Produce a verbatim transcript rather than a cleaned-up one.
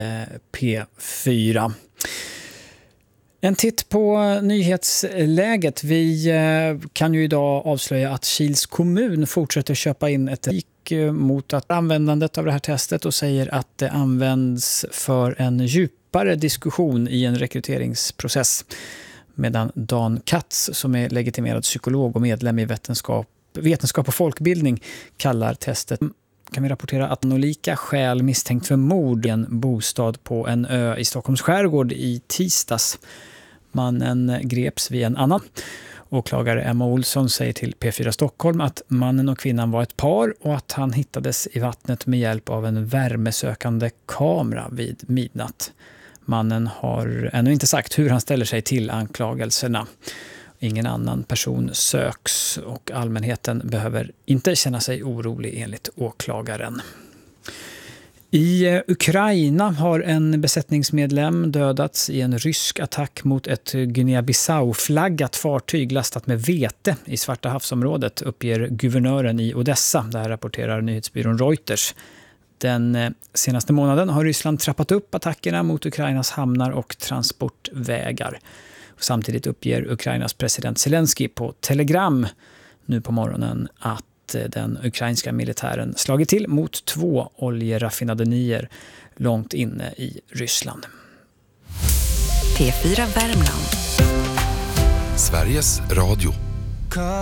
P fyra. En titt på nyhetsläget. Vi kan ju idag avslöja att Kils kommun fortsätter köpa in ett rik mot att användandet av det här testet och säger att det används för en djupare diskussion i en rekryteringsprocess. Medan Dan Katz, som är legitimerad psykolog och medlem i vetenskap, vetenskap och folkbildning, kallar testet, kan vi rapportera att olika skäl misstänkt för mord i en bostad på en ö i Stockholms skärgård i tisdags. Mannen greps vid en annan. Åklagare Emma Olsson säger till P fyra Stockholm att mannen och kvinnan var ett par och att han hittades i vattnet med hjälp av en värmesökande kamera vid midnatt. Mannen har ännu inte sagt hur han ställer sig till anklagelserna. Ingen annan person söks och allmänheten behöver inte känna sig orolig enligt åklagaren. I Ukraina har en besättningsmedlem dödats i en rysk attack mot ett Guinea-Bissau-flaggat fartyg lastat med vete i Svarta havsområdet, uppger guvernören i Odessa. Det här rapporterar nyhetsbyrån Reuters. Den senaste månaden har Ryssland trappat upp attackerna mot Ukrainas hamnar och transportvägar. Samtidigt uppger Ukrainas president Zelensky på Telegram nu på morgonen att den ukrainska militären slagit till mot två oljeraffinaderier långt inne i Ryssland. P fyra Värmland. Sveriges Radio.